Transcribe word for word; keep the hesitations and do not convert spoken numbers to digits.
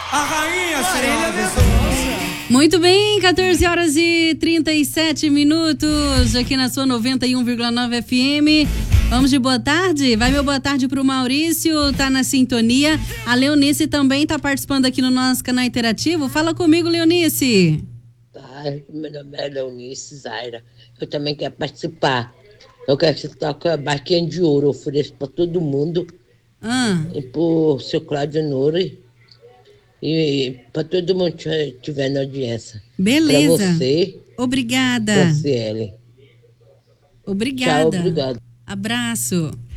A rainha Marília Mendonça. Muito bem, quatorze horas e trinta e sete minutos, aqui na sua noventa e um vírgula nove F M. Vamos de boa tarde? Vai meu boa tarde pro Maurício, tá na sintonia. A Leonice também tá participando aqui no nosso canal interativo. Fala comigo, Leonice. Tá, meu nome é Leonice Zaira. Eu também quero participar. Eu quero que você toque a barquinha de ouro. Eu ofereço para todo mundo. Ah. E pro seu Cláudio Nori. E para todo mundo que estiver na audiência. Beleza. Para você. Obrigada. Franciele. Obrigada. Tchau, obrigado. Abraço.